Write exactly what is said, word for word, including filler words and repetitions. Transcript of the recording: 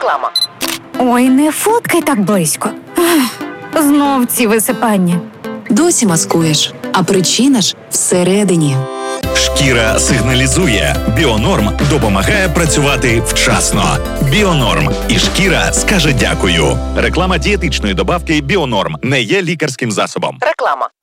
Реклама. Ой, не фоткай так близько. Ах, знов ці висипання. Досі маскуєш, а причина ж всередині. Шкіра сигналізує. Біонорм допомагає працювати вчасно. Біонорм. І шкіра скаже дякую. Реклама дієтичної добавки Біонорм не є лікарським засобом. Реклама.